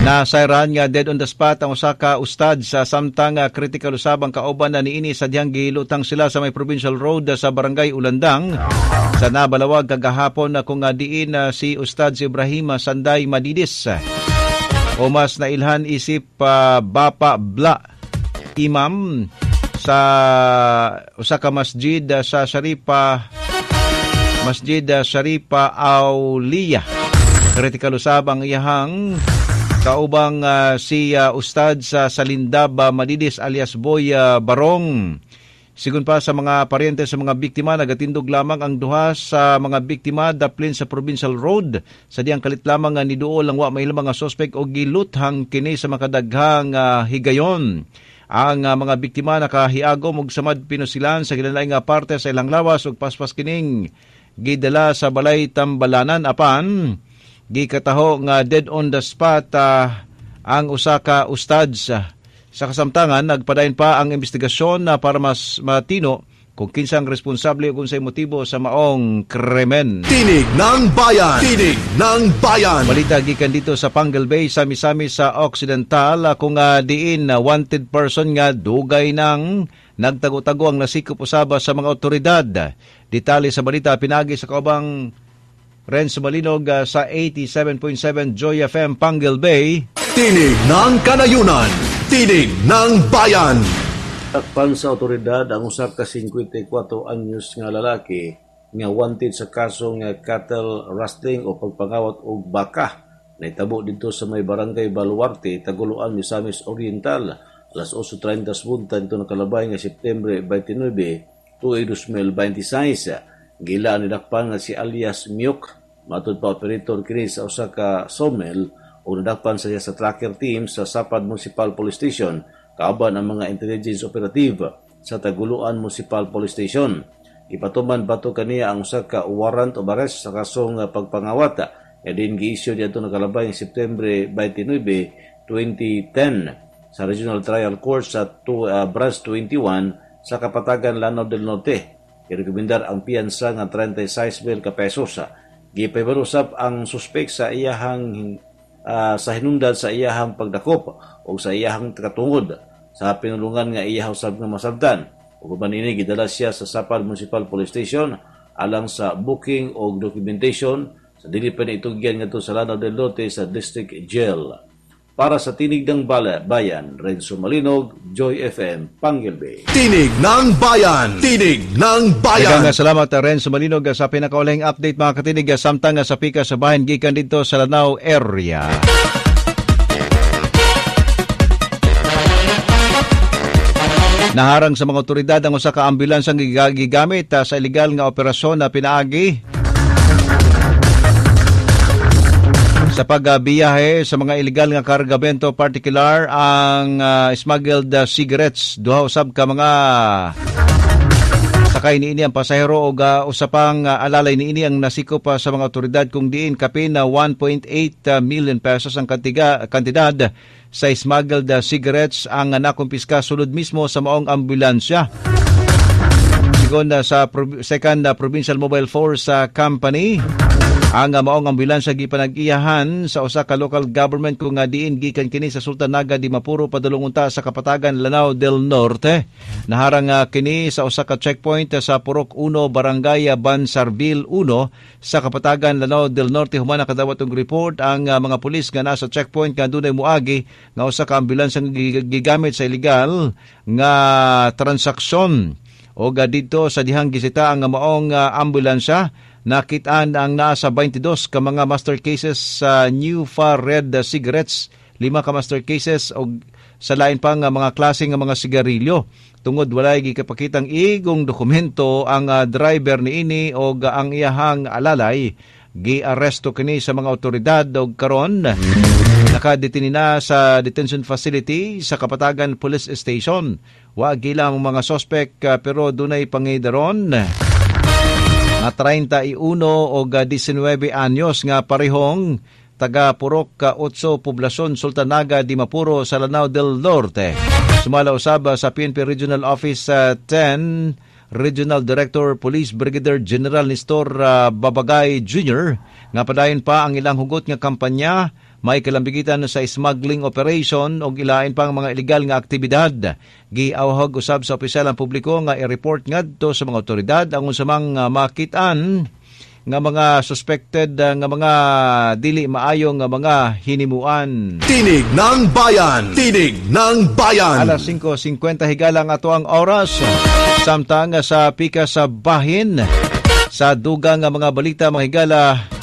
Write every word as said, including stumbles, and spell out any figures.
Nasayran nga dead on the spot ang usa ka ustad sa samtang uh, critical usabang kauban na niini sa diyang gilutang sila sa may provincial road uh, sa barangay Ulandang sa nabalawag kagahapon na uh, kung uh, diin uh, si Ustad si Ibrahim Sanday Madidis o mas nailhan isip uh, Bapa Bla Imam sa usa ka masjid uh, sa Sharifa Masjid uh, Sharifa Auliya. Critical usabang iyahang kaubang uh, si uh, Ustad sa Salindab uh, Madidis alias Boy uh, Barong. Sigun pa sa mga paryente sa mga biktima, nagatindog lamang ang duha sa mga biktima daplin sa Provincial Road. Sa diyang kalit lamang uh, niduol ang wa may mga sospek o giluthang kini sa makadaghang uh, higayon. Ang uh, mga biktima nakahiagom og samad pinusilan sa ginalaing uh, parte sa ilang lawas ug paspas kining gidala sa balay Tambalanan apan gikataho nga dead on the spot uh, ang usa ka ustads. Uh, sa kasamtangan, nagpadayon pa ang investigasyon uh, para mas matino kung kinsang responsable o kung sa motibo sa maong krimen. Tinig ng Bayan! Tinig ng Bayan! Balita gikan dito sa Pangal Bay, sami-sami sa Occidental uh, kung uh, diin uh, wanted person nga dugay ng nagtago-tago ang nasikop usaba sa mga otoridad. Detalye sa balita pinagi sa kaubang Renzo Malinog uh, sa eighty-seven point seven Joy F M Pangal Bay. Tinig ng Kanayunan, Tinig ng Bayan. Takpan sa otoridad ang usa ka fifty-four anyos nga lalaki nga wanted sa kaso nga cattle rustling o pagpangawat og baka. Naitabo dito sa may barangay Baluarte, Taguluan, Misamis Oriental. Alas eight thirty punta nito nakalabay nga September twenty-nine, twenty twenty-six. Gila ni dakpan nga si alias Myuk, matud pa operator kini sa usa ka sawmill o nadakpan sa sa tracker team sa Sapad Municipal Police Station kauban ang mga intelligence operative sa Taguluan Municipal Police Station. Ipatuman bato kaniya ang usa ka warrant of arrest sa kasong pagpangawata. E din gi-issue dito nakalabay ng September twenty-nine, twenty ten sa Regional Trial Court sa uh, Branch twenty-one sa Kapatagan, Lanao del Norte. I-rekomendar ang piyansa nga thirty-six mil ka pesos. Gipabarusap ang suspek sa iyahang uh, sa hinungdan sa iyahang pagdakop o sa iyahang katungod sa pinulungan nga iyahang sab nga masabdan. Ug manini gidala siya sa Sapad Municipal Police Station alang sa booking o documentation sa dili pa itugyan ngadto sa Lanao del Norte sa District Jail. Para sa Tinig ng Bayan, Renzo Malinog, Joy F M, Pangal Bay. Tinig ng Bayan! Tinig ng Bayan! Daghang salamat Renzo Malinog sa pinakauling update mga katinig samtang sa pika sa bahin gikan dito sa Lanao area. Naharang sa mga otoridad ang usa ka ambulans ang gigamit uh, sa illegal nga operasyon na pinaagi sa pagbiyahe sa mga illegal nga kargamento, particular ang uh, smuggled uh, cigarettes. Duha usab ka mga sakay niini ang pasahero o uh, usapang uh, alalay niini ang nasikop uh, sa mga otoridad kung diin kapin na uh, one point eight uh, million pesos ang kantiga, kantidad sa smuggled uh, cigarettes ang uh, nakumpiska sulod mismo sa maong ambulansya. Sigon uh, sa Pro- second uh, Provincial Mobile Force uh, Company, ang uh, maong ambulansya gipanag-iyahan sa usa ka local government kung nga diin gikan kini sa Sultanaga di Mapuro padulong unta sa Kapatagan, Lanao del Norte. Naharang uh, kini sa usa ka checkpoint uh, sa Purok one, Barangay Bansarville one sa Kapatagan, Lanao del Norte. Human nakadawat og report ang uh, mga pulis nga nasa checkpoint nga dunay muagi nga usa ka ambulansya gigamit sa illegal nga transaksyon. O uh, dito sa dihang gisita ang uh, maong uh, ambulansya, nakitaan ang nasa twenty-two ka mga master cases sa uh, New Far Red uh, cigarettes, lima ka master cases o sa lain pang uh, mga klase ng mga sigarilyo. Tungod walay gikapakitang igong dokumento ang uh, driver niini o uh, ang iyahang alalay, gi-aresto kini sa mga otoridad og karon nakadetini na sa detention facility sa Kapatagan Police Station. Wa gila ang mga suspect uh, pero dunay pangidaron nga thirty-one o nineteen anyos nga parehong taga Purok eight Poblasyon, Sultanaga di Mapuro sa Lanao del Norte. Sumala usab sa P N P Regional Office uh, ten, Regional Director Police Brigadier General Nestor uh, Babagay Junior nga padayon pa ang ilang hugot nga kampanya may kalambigitan sa smuggling operation o gilain pang mga illegal nga aktibidad. Giawhag usab sa opisyal ang publiko nga i-report ngadto sa mga otoridad ang unsamang uh, makitaan nga mga suspected uh, nga mga dili maayo nga mga hinimuan. Tinig ng Bayan! Tinig ng Bayan! Alas singko singkwenta higala ang ato ang oras. Samtang sa pika sa bahin, sa dugang nga mga balita mga higala,